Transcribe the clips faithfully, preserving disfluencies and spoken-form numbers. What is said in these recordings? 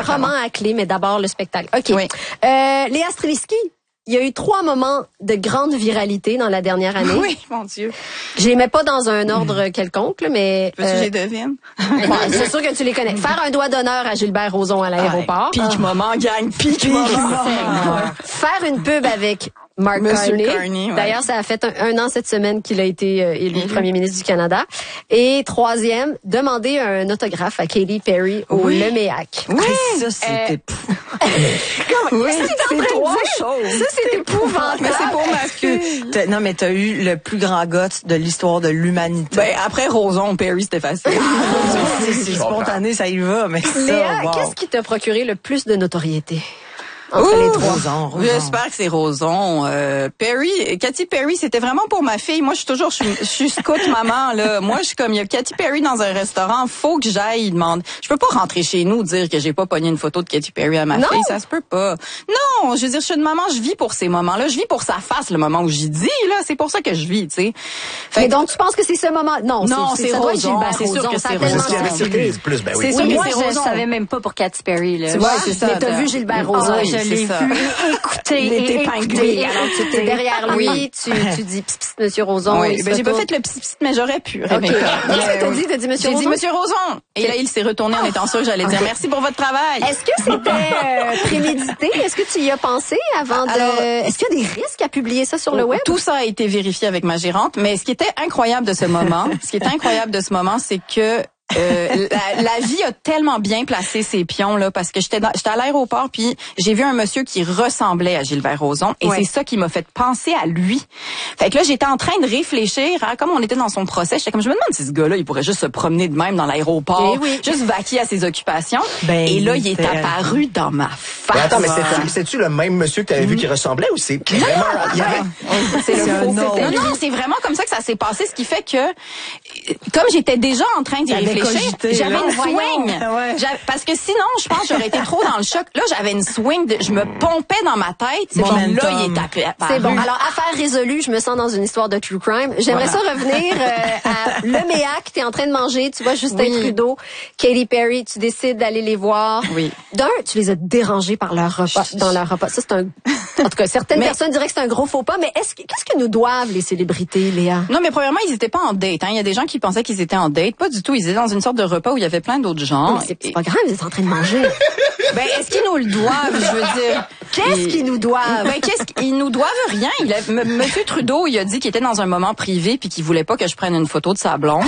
roman à clé, mais d'abord le spectacle. OK. Oui. Euh, Léa Streliski, il y a eu trois moments de grande viralité dans la dernière année. Oui, mon Dieu. Je les mets pas dans un ordre quelconque, là, mais... Veux-tu que je les devine? Bon, c'est sûr que tu les connais. Faire un doigt d'honneur à Gilbert Rozon à l'aéroport. Pique ah. moment, gang. Pique moment. Faire une pub avec Mark Carney. Carney ouais. D'ailleurs, ça a fait un, un an cette semaine qu'il a été euh, élu mm-hmm. premier ministre du Canada. Et troisième, demander un autographe à Katy Perry au oui. Leméac. Oui, ça c'était... Euh... oui, c'est trois choses. Ça, c'est épouvantable. Mais c'est pour ma fille. Non, mais t'as eu le plus grand gosse de l'histoire de l'humanité. Ben, après Rozon, Perry, c'était facile. c'est spontané, ça y va, mais ça, Léa, wow. qu'est-ce qui t'a procuré le plus de notoriété? Entre Ouh, les trois. Rozon, Rozon. J'espère que c'est Rozon. Euh, Perry, Katy Perry, c'était vraiment pour ma fille. Moi, je suis toujours, je suis, je suis scout maman, là. Moi, je suis comme, il y a Katy Perry dans un restaurant, faut que j'aille, il demande. Je peux pas rentrer chez nous dire que j'ai pas pogné une photo de Katy Perry à ma non. fille, ça se peut pas. Non, je veux dire, je suis une maman, je vis pour ces moments-là. Je vis pour sa face, le moment où j'y dis, là. C'est pour ça que je vis, tu sais. Mais donc, tu penses que c'est ce moment? Non, non, c'est Rozon. Ben, c'est sûr que c'est Rozon. C'est ce qui avait circulé plus, ben oui. C'est sûr, moi, je savais même pas pour Katy Perry, là. Tu vois, c'est ça. Mais t'as vu Gilbert Rozon. Je l'ai vu. Écoutez, il était épinglé. Alors tu t'es derrière lui, oui. tu, tu dis pss, pss, Monsieur Rozon. Oui, ben, j'ai pas fait le pss, pss, mais j'aurais pu. Okay. Qu'est-ce que t'as dit? T'as dit Monsieur Rozon? J'ai dit Monsieur Rozon. Et là, il s'est retourné en étant sûr que j'allais dire merci pour votre travail. Est-ce que c'était euh, prémédité? Est-ce que tu y as pensé avant de... Alors, est-ce qu'il y a des risques à publier ça sur le web? Tout ça a été vérifié avec ma gérante, mais ce qui était incroyable de ce moment, ce qui était incroyable de ce moment, c'est que Euh, la, la vie a tellement bien placé ses pions là parce que j'étais dans, j'étais à l'aéroport puis j'ai vu un monsieur qui ressemblait à Gilbert Rozon et ouais. c'est ça qui m'a fait penser à lui. Fait que là j'étais en train de réfléchir, hein, comme on était dans son procès, j'étais comme je me demande si ce gars-là il pourrait juste se promener de même dans l'aéroport, et oui. juste vaquer à ses occupations. Ben, et là il est apparu dans ma face. Mais attends, mais c'est, c'est-tu le même monsieur que t'avais vu qui ressemblait ou c'est non, vraiment il y avait... c'est le faux. Non, non, c'est vraiment comme ça que ça s'est passé, ce qui fait que comme j'étais déjà en train d'y réfléchir, j'avais une swing. Ouais. Parce que sinon, je pense que j'aurais été trop dans le choc. Là, j'avais une swing. De, je me pompais dans ma tête. C'est bon, là, il est apparu. C'est bon. Alors, affaire résolue, je me sens dans une histoire de true crime. J'aimerais voilà. ça revenir euh, à Leméac. T'es en train de manger. Tu vois Justin oui. Trudeau, Katy Perry. Tu décides d'aller les voir. Oui. D'un, tu les as dérangés par leur repas, dans leur repas. Ça, c'est un... En tout cas, certaines mais, personnes diraient que c'est un gros faux pas, mais est-ce que, qu'est-ce que nous doivent les célébrités, Léa? Non, mais premièrement, ils étaient pas en date. Hein. Il y a des gens qui pensaient qu'ils étaient en date. Pas du tout. Ils étaient dans une sorte de repas où il y avait plein d'autres gens. Non, c'est, c'est pas grave, ils étaient en train de manger. Ben, est-ce qu'ils nous le doivent, je veux dire? Qu'est-ce et... qu'ils nous doivent? Ben, qu'est-ce qu'ils nous doivent rien. Il a, M. Monsieur Trudeau, il a dit qu'il était dans un moment privé puis qu'il voulait pas que je prenne une photo de sa blonde.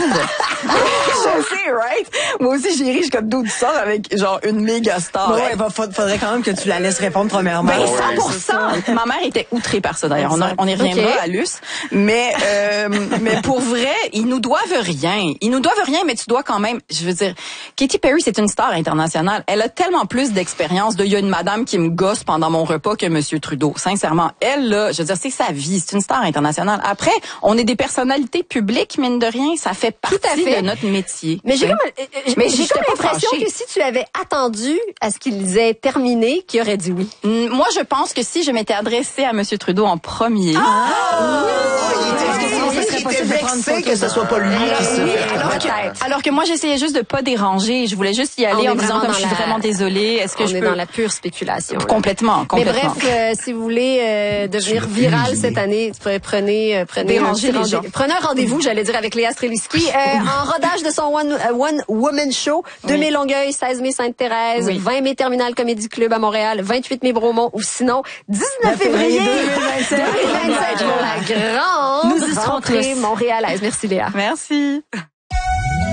Je sais, right? Moi aussi, j'ai ri, je comme d'où tu sors avec, genre, une méga star. Ouais, bah, faudrait quand même que tu la laisses répondre premièrement. Ben, cent pour cent. Ouais, ma mère était outrée par ça, d'ailleurs. On, a, on y reviendra okay. à Luce. Mais, euh, mais pour vrai, ils nous doivent rien. Ils nous doivent rien, mais tu dois quand même, je veux dire, Katy Perry, c'est une star internationale. Elle a tellement plus d'expérience de, il y a une madame qui me gosse pendant mon repas que Monsieur Trudeau. Sincèrement, elle, là, je veux dire, c'est sa vie. C'est une star internationale. Après, on est des personnalités publiques, mine de rien. Ça fait partie fait. de notre métier. Mais j'ai comme, euh, mais j'ai comme l'impression que si tu avais attendu à ce qu'ils aient terminé, qu'il aurait dit oui. Moi, je pense que si je m'étais adressée à Monsieur Trudeau en premier. Ah! ah Il était vexé que ce soit pas lui qui se oui, alors, que, alors que moi, j'essayais juste de pas déranger. Je voulais juste y aller en disant comme je suis la... vraiment désolée. Est-ce que on je est peux... dans la pure spéculation. Complètement, complètement. Mais bref, euh, si vous voulez euh, devenir viral cette année, prenez, euh, prenez, Déranger un, les gens. prenez un rendez-vous, j'allais dire, avec Léa Streliski, euh, en rodage de son One, uh, one Woman Show, deux mai oui. Longueuil, seize mai Sainte-Thérèse, oui. vingt mai Terminal Comedy Club à Montréal, vingt-huit mai Bromont, ou sinon, dix-neuf février deux mille vingt-sept pour la grande Nous y serons rentrée montréalaise. Merci Léa. Merci.